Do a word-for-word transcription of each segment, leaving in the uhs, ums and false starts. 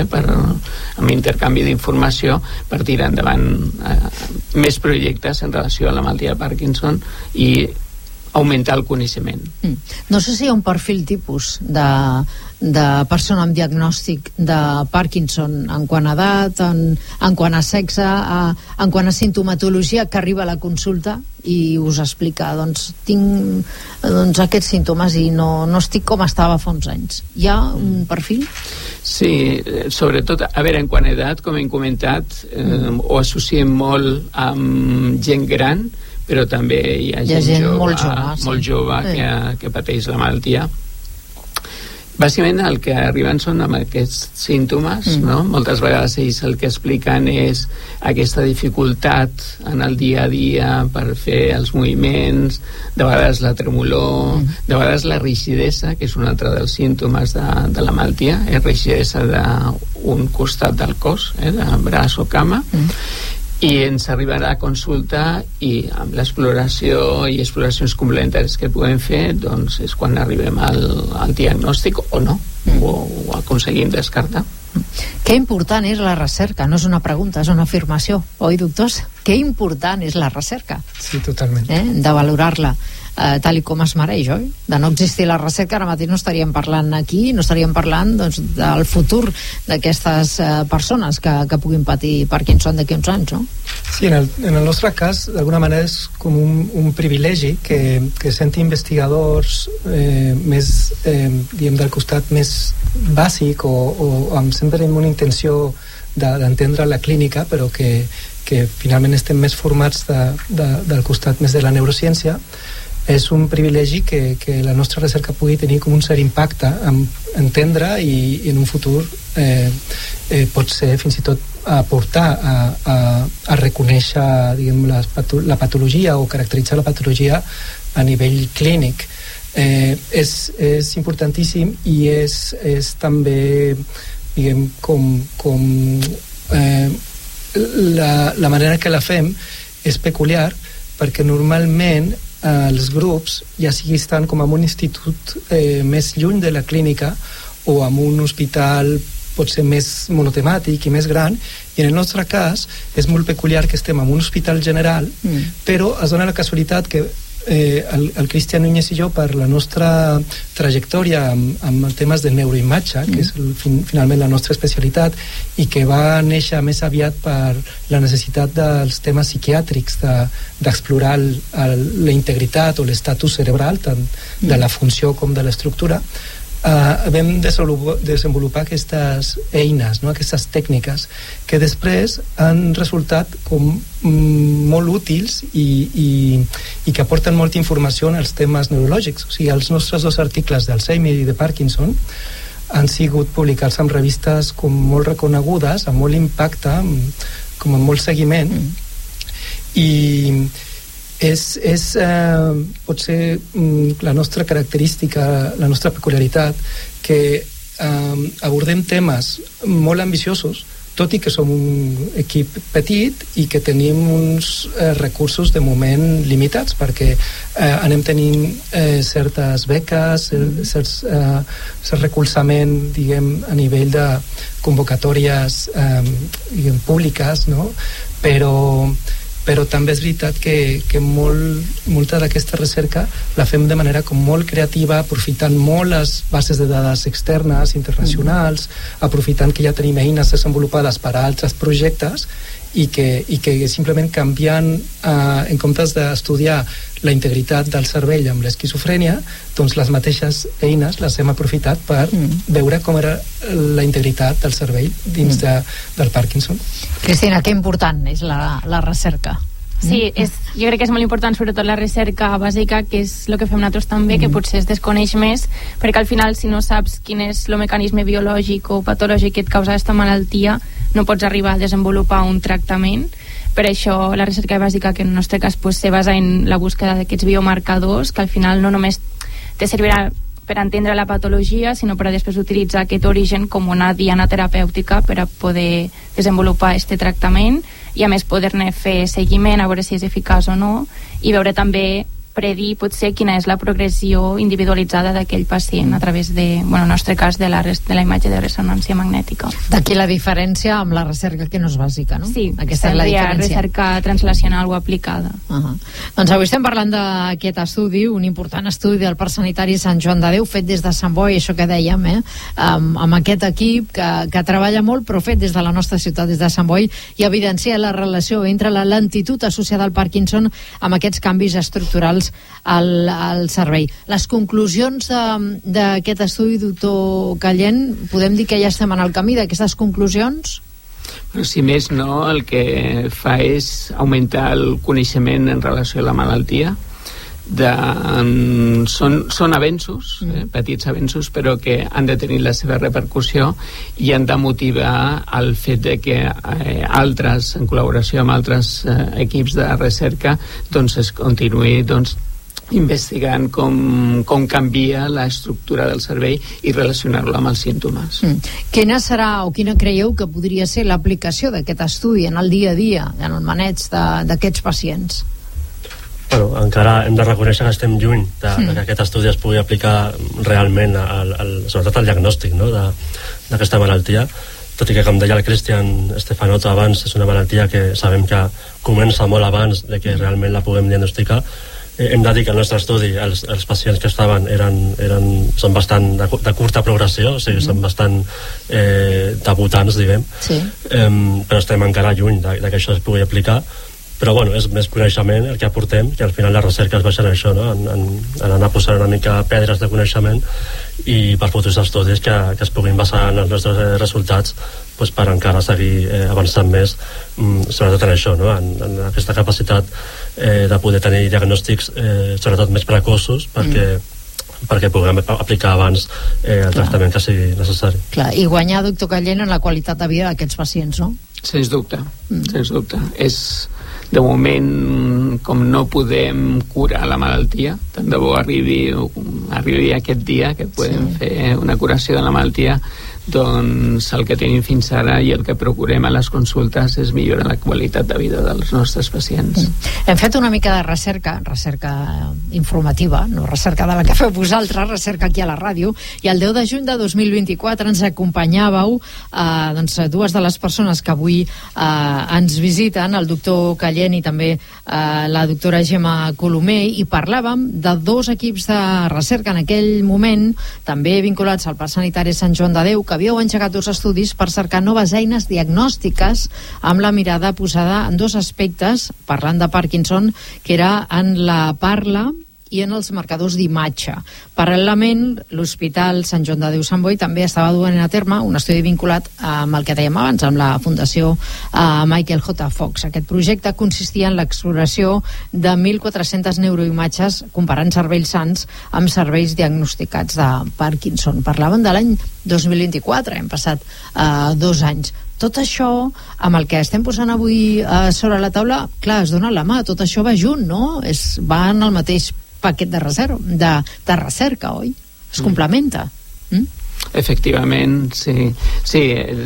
eh, per, amb intercanvi d'informació per tirar endavant eh, més projectes en relació a la malaltia de Parkinson i augmentar el coneixement. Mm. No sé si hi ha un perfil tipus de, de persona amb diagnòstic de Parkinson en quant a edat, en, en quant a sexe, a, en quant a sintomatologia, que arriba a la consulta i us explica, doncs tinc doncs, aquests símptomes i no, no estic com estava fa uns anys. Hi ha un perfil? Sí, sobretot, a veure, en quant a edat, com hem comentat, eh, mm. ho associem molt amb gent gran, però també hi ha gent, hi ha gent jove, molt jove, sí. molt jove sí. que, que pateix la malaltia. Bàsicament el que arriben són amb aquests símptomes, mm. no? Moltes vegades ells el que expliquen és aquesta dificultat en el dia a dia per fer els moviments, de vegades la tremolor, mm. de vegades la rigidesa, que és un altre dels símptomes de, de la malaltia, és rigidesa d'un costat del cos, eh, de braç o cama, mm. i ens arribarà a consulta i amb l'exploració i exploracions complementàries que podem fer, doncs és quan arribem al, al diagnòstic o no, mm. o, o aconseguim descartar. Que important és la recerca? No és una pregunta, és una afirmació, oi, doctors? Que important és la recerca? Sí, totalment. Eh? De valorar-la eh, tal i com es mereix, oi? De no existir la recerca, ara mateix no estaríem parlant aquí, no estaríem parlant doncs, del futur d'aquestes eh, persones que, que puguin patir Parkinson d'aquí uns anys, no? Sí, en el, en el nostre cas, d'alguna manera és com un, un privilegi que, que sent investigadors eh, més, eh, diguem, del costat més bàsic o, o amb sempre amb una intenció d'entendre la clínica, però que, que finalment estem més formats de, de, del costat més de la neurociència. És un privilegi que, que la nostra recerca pugui tenir com un cert impacte en entendre i, i en un futur eh, eh, pot ser fins i tot aportar a, a, a reconèixer, diguem, la, la patologia o caracteritzar la patologia a nivell clínic. Eh, és, és importantíssim i és, és també, diguem, com, com eh, la, la manera que la fem és peculiar, perquè normalment eh, els grups, ja sigui estan com en un institut eh, més lluny de la clínica o en un hospital potser més monotemàtic i més gran, i en el nostre cas és molt peculiar que estem en un hospital general, mm. però es dona la casualitat que eh, el, el Cristian Núñez i jo, per la nostra trajectòria amb, amb temes de neuroimatge, mm. que és el, fin, finalment la nostra especialitat, i que va néixer més aviat per la necessitat dels temes psiquiàtrics de, d'explorar el, el, la integritat o l'estatus cerebral, tant de la funció com de l'estructura. Uh, vam desenvolupar, desenvolupar aquestes eines, no? Aquestes tècniques que després han resultat com mm, molt útils i, i, i que aporten molta informació en els temes neurològics. O sigui, els nostres dos articles d'Alzheimer i de Parkinson han sigut publicats en revistes com molt reconegudes, amb molt impacte, amb, com amb molt seguiment, mm. i és, és eh, potser mm, la nostra característica, la nostra peculiaritat, que eh, abordem temes molt ambiciosos, tot i que som un equip petit i que tenim uns eh, recursos de moment limitats, perquè eh, anem tenint eh, certes beques, certs, eh, cert recolzament, diguem, a nivell de convocatòries eh, diguem, públiques, no? Però però també és veritat que, que molt, molta d'aquesta recerca la fem de manera com molt creativa, aprofitant molt les bases de dades externes, internacionals, mm. aprofitant que ja tenim eines desenvolupades per a altres projectes i que, i que simplement canviant, eh, en comptes d'estudiar la integritat del cervell amb l'esquizofrènia, doncs les mateixes eines les hem aprofitat per mm. veure com era la integritat del cervell dins mm. de, del Parkinson. Cristina, que important és la, la recerca. Sí, és, jo crec que és molt important sobretot la recerca bàsica, que és el que fem nosaltres també, mm. que potser es desconeix més, perquè al final si no saps quin és el mecanisme biològic o patològic que et causa aquesta malaltia, no pots arribar a desenvolupar un tractament. Per això la recerca bàsica, que en el nostre cas pues, se basa en la búsqueda d'aquests biomarcadors, que al final no només te servirà per entendre la patologia, sinó per a després utilitzar aquest origen com una diana terapèutica per a poder desenvolupar aquest tractament i a més poder-ne fer seguiment, a veure si és eficaç o no, i veure també predir potser quina és la progressió individualitzada d'aquell pacient a través de, bueno, en el nostre cas, de la, res, de la imatge de ressonància magnètica. D'aquí la diferència amb la recerca que no és bàsica, no? Sí, aquesta és la diferència. Recerca translacional o aplicada. Uh-huh. Doncs avui estem parlant d'aquest estudi, un important estudi del Parc Sanitari Sant Joan de Déu, fet des de Sant Boi, això que dèiem, eh? amb, amb aquest equip que, que treballa molt, però fet des de la nostra ciutat, des de Sant Boi, i evidencia la relació entre la lentitud associada al Parkinson amb aquests canvis estructurals al, al cervell. Les conclusions d'aquest estudi, doctor Callent, podem dir que ja estem en el camí d'aquestes conclusions? Però si més no, el que fa és augmentar el coneixement en relació a la malaltia. De, um, són, són avenços, eh, petits avenços, però que han de tenir la seva repercussió i han de motivar el fet de que eh, altres, en col·laboració amb altres eh, equips de recerca, doncs es continuï doncs, investigant com, com canvia l'estructura del cervell i relacionar-lo amb els símptomes. Mm. Quina serà o quina creieu que podria ser l'aplicació d'aquest estudi en el dia a dia, en el maneig d'aquests pacients? Bueno, encara hem de reconèixer que estem lluny de, mm. de que aquest estudi es pugui aplicar realment, al, al, sobretot al diagnòstic, no?, d'aquesta malaltia, tot i que, com deia el Cristian Stefanotto abans, és una malaltia que sabem que comença molt abans de que realment la puguem diagnosticar. Eh, hem de dir que el nostre estudi, els, els pacients que estaven eren, eren, són bastant de, de curta progressió, o sigui, mm. són bastant eh, debutants, diguem, sí. eh, però estem encara lluny de, de que això es pugui aplicar. Però bueno, és més coneixement el que aportem, que al final la recerca es basa en això, no? en, en, en anar posant una mica pedres de coneixement i per futurs estudis que, que es puguin basar en els nostres eh, resultats, pues, per encara seguir eh, avançant més, mm, sobretot en això, no? en, en aquesta capacitat eh, de poder tenir diagnòstics eh, sobretot més precoços, perquè mm. perquè puguem aplicar abans eh, el tractament que sigui necessari. Clar, i guanyar, doctor Callent, en la qualitat de vida d'aquests pacients, no? Sens dubte, mm. sens dubte. És, de moment, com no podem curar la malaltia, tant de bo arribi, arribi aquest dia que podem sí. fer una curació de la malaltia, doncs el que tenim fins ara i el que procurem a les consultes és millorar la qualitat de vida dels nostres pacients. Mm. Hem fet una mica de recerca, recerca informativa, no recerca de la que feu vosaltres, recerca aquí a la ràdio, i el deu de juny de dos mil vint-i-quatre ens acompanyàveu eh, doncs, dues de les persones que avui eh, ens visiten, el doctor Callent i també eh, la doctora Gemma Colomer, i parlàvem de dos equips de recerca en aquell moment, també vinculats al Parc Sanitari Sant Joan de Déu, que havíeu engegat dos estudis per cercar noves eines diagnòstiques amb la mirada posada en dos aspectes, parlant de Parkinson, que era en la parla i en els marcadors d'imatge. Paral·lelament, l'Hospital Sant Joan de Déu Sant Boi també estava duent a terme un estudi vinculat amb el que dèiem abans, amb la Fundació uh, Michael J. Fox. Aquest projecte consistia en l'exploració de mil quatre-centes neuroimatges comparant cervells sants amb cervells diagnosticats de Parkinson. Parlaven de l'any dos mil vint-i-quatre, hem passat uh, dos anys. Tot això, amb el que estem posant avui uh, sobre la taula, clar, es dona la mà, tot això va junt, no? És, va en el mateix paquet de reserva, de, de recerca, oi? Es mm. complementa. Mm? Efectivament, sí. Sí,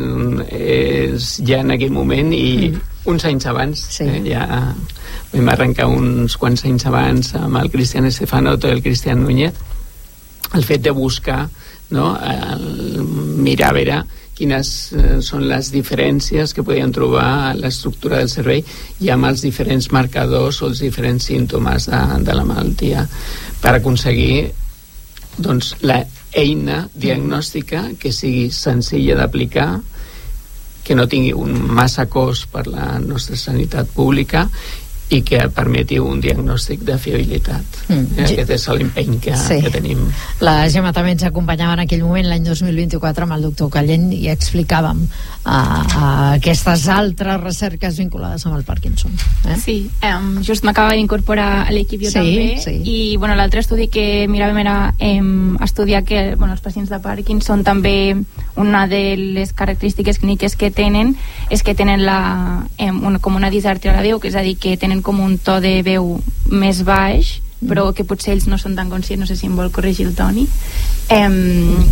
és ja en aquell moment i mm. uns anys abans, sí. eh, ja vam arrencar uns quants anys abans amb el Cristian Stefanotto i el Cristian Núñez, el fet de buscar, no?, el mirar a veure quines eh, són les diferències que podien trobar a l'estructura del cervell i amb els diferents marcadors o els diferents símptomes de, de la malaltia, per aconseguir doncs, la eina diagnòstica que sigui senzilla d'aplicar, que no tingui un massa cost per la nostra sanitat pública i que permeti un diagnòstic de fiabilitat. Mm. Aquest és l'empeny que, sí. que tenim. La Gemma també ens acompanyava en aquell moment, l'any dos mil vint-i-quatre, amb el doctor Callent, i explicàvem uh, uh, aquestes altres recerques vinculades amb el Parkinson. Eh? Sí, um, just m'acaba d'incorporar a l'equip jo sí, també, sí. I bueno, l'altre estudi que miràvem era um, estudiar que bueno, els pacients de Parkinson també, una de les característiques clíniques que tenen és que tenen la, um, una, com una disàrtria a la veu, que és a dir, que tenen com un to de veu més baix, però que potser ells no són tan conscients, no sé si em vol corregir el Toni. Um,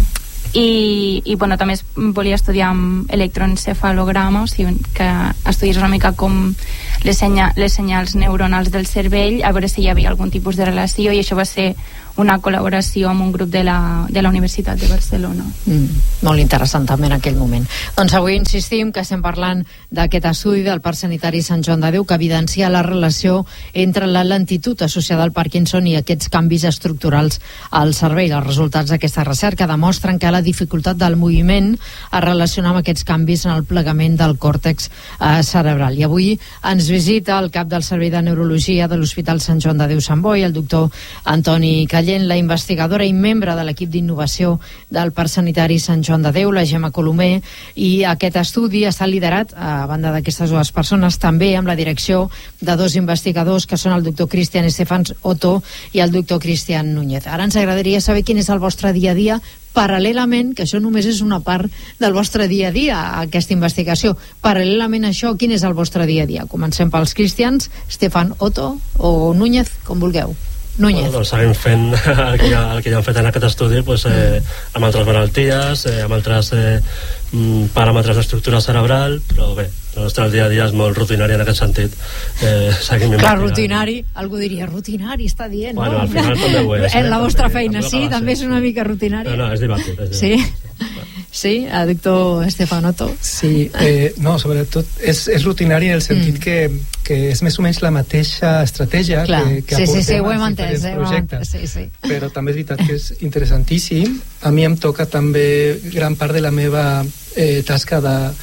i, i bueno, també volia estudiar amb electroencefalograma, o sigui que estudiés una mica com les, senya, les senyals neuronals del cervell, a veure si hi havia algun tipus de relació, i això va ser una col·laboració amb un grup de la, de la Universitat de Barcelona. Mm, molt interessant també en aquell moment. Doncs avui insistim que estem parlant d'aquest estudi del Parc Sanitari Sant Joan de Déu que evidencia la relació entre la lentitud associada al Parkinson i aquests canvis estructurals al cervell. Els resultats d'aquesta recerca demostren que la dificultat del moviment es relaciona amb aquests canvis en el plegament del còrtex eh, cerebral. I avui ens visita el cap del Servei de Neurologia de l'Hospital Sant Joan de Déu Sant Boi, el doctor Antoni Callent, la investigadora i membre de l'equip d'innovació del Parc Sanitari Sant Joan de Déu, la Gemma Colomer, i aquest estudi està liderat, a banda d'aquestes dues persones, també amb la direcció de dos investigadors que són el doctor Cristian Estefans Otto i el doctor Cristian Núñez. Ara ens agradaria saber quin és el vostre dia a dia paral·lelament, que això només és una part del vostre dia a dia, aquesta investigació. Paral·lelament a això, quin és el vostre dia a dia? Comencem pels Cristians, Estefan Otto o Núñez, com vulgueu. Núñez. Bueno, doncs seguim fent el que, ja, el que ja hem fet en aquest estudi, pues, eh, amb altres malalties, eh, amb altres eh, paràmetres d'estructura cerebral, però bé, el nostre dia a dia és molt rutinari en aquest sentit. Eh, seguim Clar, rutinari, algú diria rutinari, està dient, bueno, no? Al final també ho és. En la eh, vostra també, feina, sí? També és una mica rutinari? No, no, és divertit. És sí? divertit. Sí, el doctor Estefan Otto. Sí, eh, no, sobretot és, és rutinari en el sentit mm. que, que és més o menys la mateixa estratègia Clar. que, que sí, aportem sí, sí, ho hem als entès, diferents eh, projectes. Sí, sí. Però també és veritat que és interessantíssim. A mi em toca també gran part de la meva eh, tasca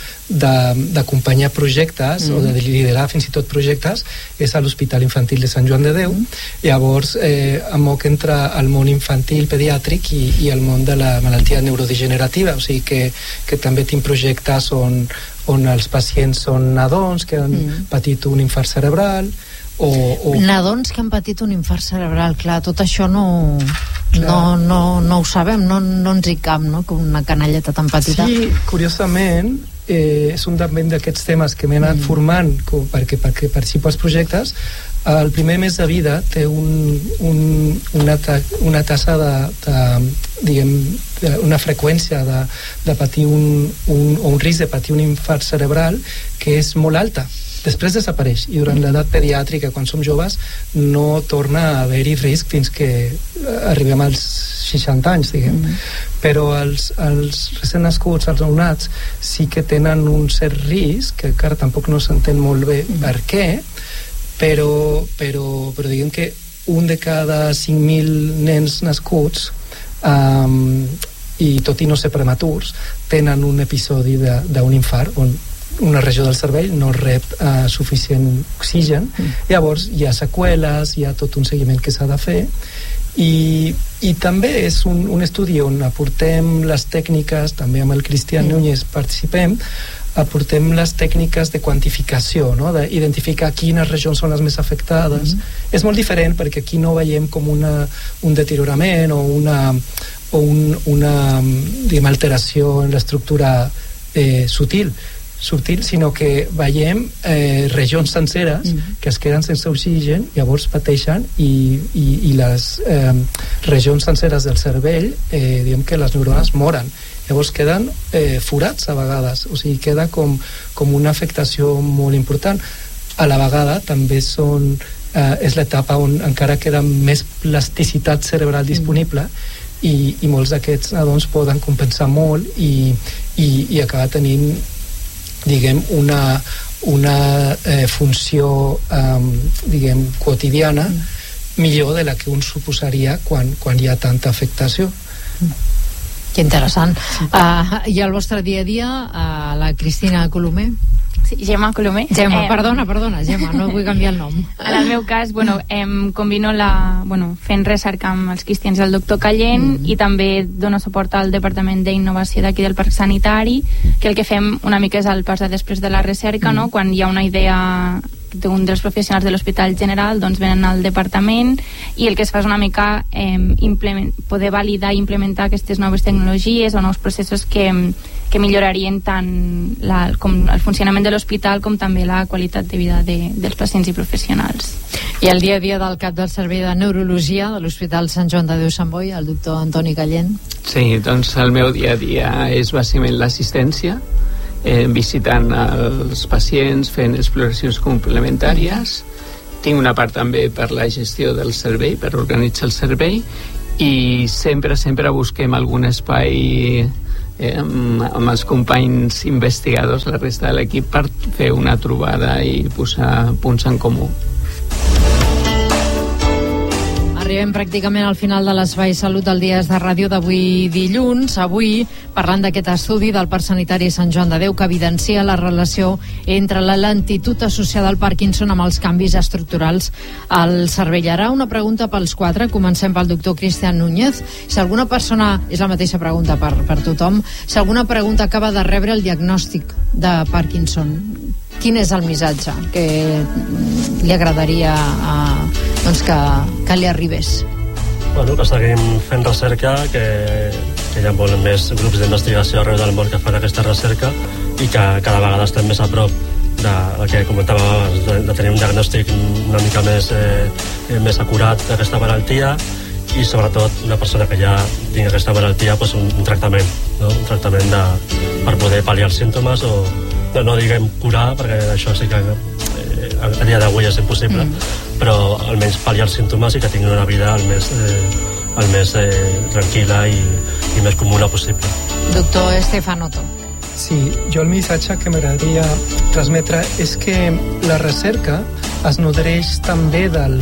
d'acompanyar projectes mm. o de liderar fins i tot projectes és a l'Hospital Infantil de Sant Joan de Déu. Mm. Llavors eh, em moc entre el món infantil pediàtric i, i el món de la malaltia neurodegenerativa, o sigui que, que també tinc projectes on, on els pacients són nadons que han mm. patit un infart cerebral o, o... Nadons que han patit un infart cerebral, clar, tot això no, no, no, no ho sabem, no, no ens hi cap, no?, com una canalleta tan petita. Sí, curiosament, eh, és un d'aquests temes que m'he anat mm. formant com, perquè, perquè participo als projectes. El primer mes de vida té un, un, una, ta, una tassa de, de, diguem, de, una freqüència de, de patir un, un, o un risc de patir un infart cerebral que és molt alta. Després desapareix i durant l'edat pediàtrica, quan som joves, no torna a haver-hi risc fins que arribem als seixanta anys, diguem. Mm. Però els, els recent nascuts, els nounats, sí que tenen un cert risc, que encara tampoc no s'entén molt bé mm. per què, però, però, però diguem que un de cada cinc mil nens nascuts, um, i tot i no ser prematurs, tenen un episodi d'un infart on una regió del cervell no rep uh, suficient oxigen. Mm. Llavors hi ha seqüeles, hi ha tot un seguiment que s'ha de fer i, i també és un, un estudi on aportem les tècniques, també amb el Cristian mm. Núñez participem, aportem les tècniques de quantificació, no? D'identificar quines regions són les més afectades. Mm. És molt diferent perquè aquí no veiem com una, un deteriorament o una, o un, una diguem, alteració en l'estructura eh, sutil subtil, sinó que veiem eh, regions senceres mm. que es queden sense oxigen, llavors pateixen i, i, i les eh, regions senceres del cervell, eh, diguem que les neurones moren, llavors queden eh, forats a vegades, o sigui, queda com, com una afectació molt important. A la vegada també són eh, és l'etapa on encara queda més plasticitat cerebral disponible mm. i, i molts d'aquests nadons poden compensar molt i, i, i acabar tenint diguem, una, una eh, funció um, diguem, quotidiana mm. millor de la que un suposaria quan, quan hi ha tanta afectació. Mm. Que interessant. Sí. Uh, I el vostre dia a dia, uh, la Cristina Colomer? Sí, Gemma Colomer. Gemma, eh, perdona, perdona, Gemma, no vull canviar el nom. En el meu cas, bueno, em combino la, bueno, fent recerca amb els cristians del doctor Callent mm. i també dono suport al Departament d'Innovació d'aquí del Parc Sanitari, que el que fem una mica és el pas de després de la recerca, mm. no? Quan hi ha una idea d'un dels professionals de l'Hospital General, doncs venen al departament i el que es fa és una mica eh, poder validar i implementar aquestes noves tecnologies o nous processos que, que millorarien tant la, com el funcionament de l'hospital com també la qualitat de vida de, dels pacients i professionals. I el dia a dia del cap del Servei de Neurologia de l'Hospital Sant Joan de Déu Sant Boi, el doctor Antoni Callent. Sí, doncs el meu dia a dia és bàsicament l'assistència, eh, visitant els pacients, fent exploracions complementàries. Tinc una part també per la gestió del servei, per organitzar el servei, i sempre, sempre busquem algun espai eh, amb, amb els companys investigadors, la resta de l'equip, per fer una trobada i posar punts en comú. Arribem pràcticament al final de l'Espai Salut del Dies de Ràdio d'avui dilluns. Avui parlant d'aquest estudi del Parc Sanitari Sant Joan de Déu que evidencia la relació entre la lentitud associada al Parkinson amb els canvis estructurals al cervell. Ara una pregunta pels quatre. Comencem pel doctor Cristian Núñez. Si alguna persona, és la mateixa pregunta per, per tothom, si alguna pregunta acaba de rebre el diagnòstic de Parkinson, quin és el missatge que li agradaria a, doncs que, que li arribés? Bueno, que seguim fent recerca, que, que hi ha molt més grups d'investigació arreu del món que fan aquesta recerca i que cada vegada estem més a prop de, del que comentàvem abans, de, de tenir un diagnòstic una mica més, eh, més acurat d'aquesta malaltia i sobretot una persona que ja tingui aquesta malaltia, doncs un, un tractament, no? Un tractament de, per poder pal·liar els símptomes o no, no diguem curar, perquè això sí que eh, a dia d'avui és impossible, mm. però almenys pal·liar els símptomes i que tinguin una vida el més, eh, el més eh, tranquil·la i, i més comuna possible. Doctor Stefanoto. Sí, jo el missatge que m'agradaria transmetre és que la recerca es nodreix també del,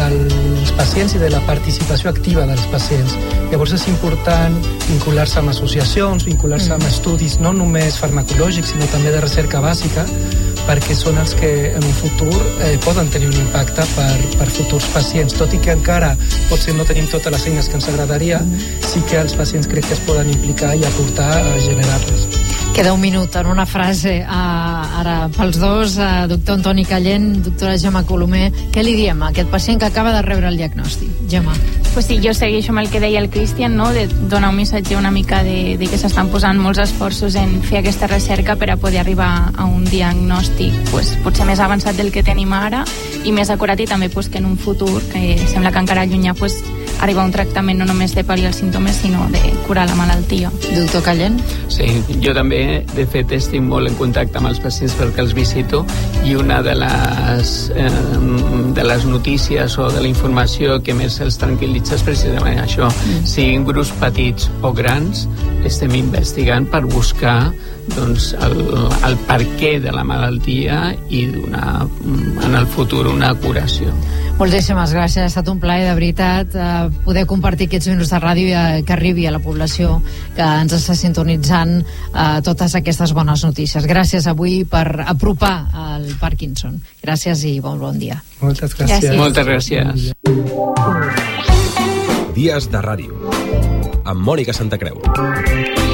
dels pacients i de la participació activa dels pacients. Llavors és important vincular-se amb associacions, vincular-se amb estudis no només farmacològics, sinó també de recerca bàsica, perquè són els que en un futur eh, poden tenir un impacte per, per futurs pacients. Tot i que encara potser no tenim totes les eines que ens agradaria, sí que els pacients crec que es poden implicar i aportar a generar-les. Queda un minut en una frase uh, ara pels dos, uh, doctor Antoni Callent, doctora Gemma Colomer. Què li diem a aquest pacient que acaba de rebre el diagnòstic? Gemma. Pues sí, jo segueixo amb el que deia el Cristian, no? De donar un missatge una mica de, de que s'estan posant molts esforços en fer aquesta recerca per a poder arribar a un diagnòstic pues, potser més avançat del que tenim ara i més acurat, i també pues, que en un futur, que sembla que encara llunyà, pues, arribar a un tractament no només de pal·liar els símptomes, sinó de curar la malaltia. Doctor Callent? Sí, jo també, de fet, estic molt en contacte amb els pacients perquè els visito, i una de les, eh, de les notícies o de la informació que més els tranquil·litza és precisament això. Mm. Siguin grups petits o grans, estem investigant per buscar doncs, el, el perquè de la malaltia i donar en el futur una curació. Moltíssimes gràcies, ha estat un plaer de veritat eh, poder compartir aquests minuts de ràdio i eh, que arribi a la població que ens està sintonitzant eh, totes aquestes bones notícies. Gràcies avui per apropar el Parkinson. Gràcies i bon, bon dia. Moltes gràcies. gràcies. Moltes gràcies. Dies de Ràdio amb Mònica Santacreu.